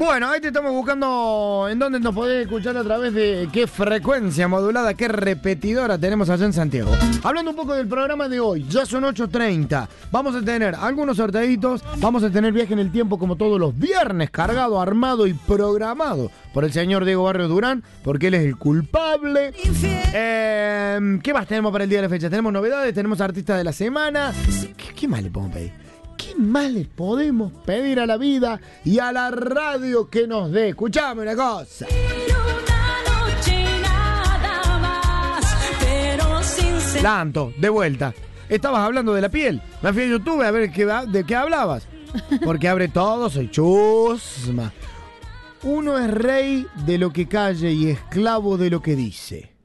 Bueno, ahí te estamos buscando en dónde nos podés escuchar a través de qué frecuencia modulada, qué repetidora tenemos allá en Santiago. Hablando un poco del programa de hoy, ya son 8:30. Vamos a tener algunos sorteitos, vamos a tener viaje en el tiempo como todos los viernes, cargado, armado y programado por el señor Diego Barrios Durán, porque él es el culpable. ¿Qué más tenemos para el día de la fecha? Tenemos novedades, tenemos artistas de la semana. ¿Qué más le podemos pedir? ¿Qué más le podemos pedir a la vida y a la radio que nos dé? Escuchame una cosa. Lanto, de vuelta. Estabas hablando de la piel. Me fui a YouTube a ver de qué hablabas. Porque abre todo, soy chusma. Uno es rey de lo que calle y esclavo de lo que dice.